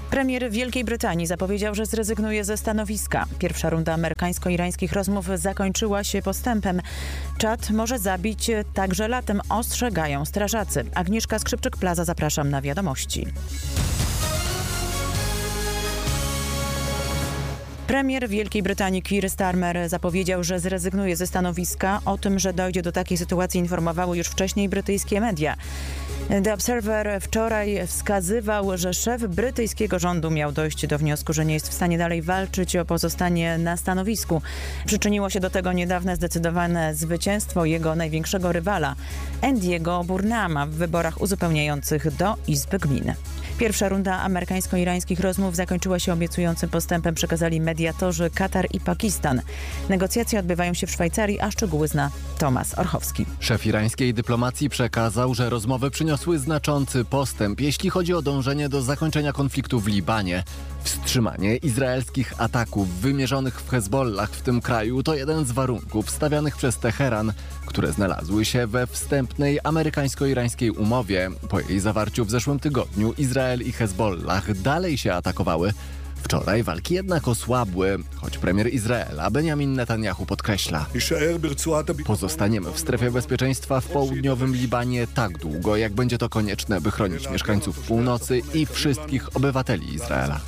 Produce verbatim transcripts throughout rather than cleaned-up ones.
Premier Wielkiej Brytanii zapowiedział, że zrezygnuje ze stanowiska. Pierwsza runda amerykańsko-irańskich rozmów zakończyła się postępem. Czad może zabić także latem, ostrzegają strażacy. Agnieszka Skrzypczyk-Plaza, zapraszam na wiadomości. Premier Wielkiej Brytanii Keir Starmer zapowiedział, że zrezygnuje ze stanowiska. O tym, że dojdzie do takiej sytuacji, informowały już wcześniej brytyjskie media. The Observer wczoraj wskazywał, że szef brytyjskiego rządu miał dojść do wniosku, że nie jest w stanie dalej walczyć o pozostanie na stanowisku. Przyczyniło się do tego niedawne zdecydowane zwycięstwo jego największego rywala, Andiego Burnhama, w wyborach uzupełniających do Izby Gmin. Pierwsza runda amerykańsko-irańskich rozmów zakończyła się obiecującym postępem, przekazali mediatorzy Katar i Pakistan. Negocjacje odbywają się w Szwajcarii, a szczegóły zna Tomasz Orchowski. Szef irańskiej dyplomacji przekazał, że rozmowy przyniosły znaczący postęp, jeśli chodzi o dążenie do zakończenia konfliktu w Libanie. Wstrzymanie izraelskich ataków wymierzonych w Hezbollah w tym kraju to jeden z warunków stawianych przez Teheran, które znalazły się we wstępnej amerykańsko-irańskiej umowie. Po jej zawarciu w zeszłym tygodniu Izrael i Hezbollah dalej się atakowały. Wczoraj walki jednak osłabły, choć premier Izraela Benjamin Netanyahu podkreśla: pozostaniemy w strefie bezpieczeństwa w południowym Libanie tak długo, jak będzie to konieczne, by chronić mieszkańców północy i wszystkich obywateli Izraela.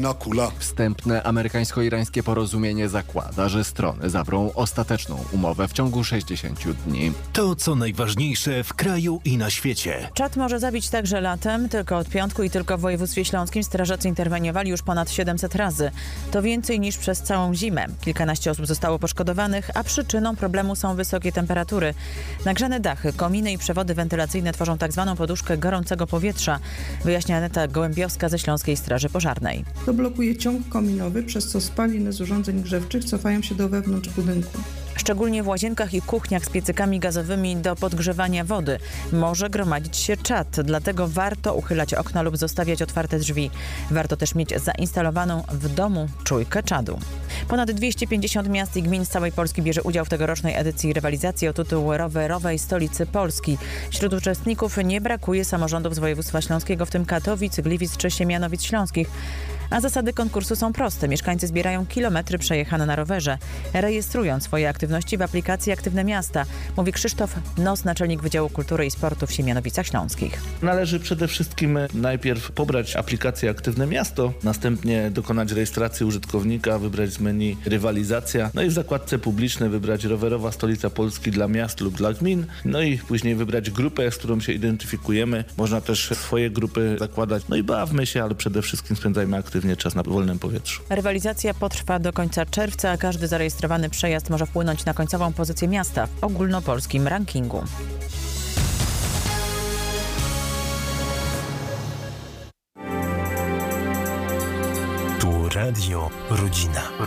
Wstępne amerykańsko-irańskie porozumienie zakłada, że strony zawrą ostateczną umowę w ciągu sześćdziesięciu dni. To, co najważniejsze w kraju i na świecie. Czad może zabić także latem. Tylko od piątku i tylko w województwie śląskim strażacy interweniowali już ponad siedemset razy. To więcej niż przez całą zimę. Kilkanaście osób zostało poszkodowanych, a przyczyną problemu są wysokie temperatury. Nagrzane dachy, kominy i przewody wentylacyjne tworzą tak zwaną poduszkę gorącego powietrza, wyjaśnia Aneta Gołębiowska ze Śląskiej Straży Pożarnej. To blokuje ciąg kominowy, przez co spaliny z urządzeń grzewczych cofają się do wewnątrz budynku. Szczególnie w łazienkach i kuchniach z piecykami gazowymi do podgrzewania wody może gromadzić się czad, dlatego warto uchylać okna lub zostawiać otwarte drzwi. Warto też mieć zainstalowaną w domu czujkę czadu. Ponad dwieście pięćdziesiąt miast i gmin z całej Polski bierze udział w tegorocznej edycji rywalizacji o tytuł rowerowej stolicy Polski. Wśród uczestników nie brakuje samorządów z województwa śląskiego, w tym Katowic, Gliwic czy Siemianowic Śląskich. A zasady konkursu są proste. Mieszkańcy zbierają kilometry przejechane na rowerze, rejestrując swoje aktywności w aplikacji Aktywne Miasta, mówi Krzysztof Nos, naczelnik Wydziału Kultury i Sportu w Siemianowicach Śląskich. Należy przede wszystkim najpierw pobrać aplikację Aktywne Miasto, następnie dokonać rejestracji użytkownika, wybrać z menu rywalizacja, no i w zakładce publicznej wybrać rowerowa stolica Polski dla miast lub dla gmin, no i później wybrać grupę, z którą się identyfikujemy. Można też swoje grupy zakładać, no i bawmy się, ale przede wszystkim spędzajmy aktywnie czas na wolnym powietrzu. Rywalizacja potrwa do końca czerwca, a każdy zarejestrowany przejazd może wpłynąć na końcową pozycję miasta w ogólnopolskim rankingu. Tu Radio Rodzina.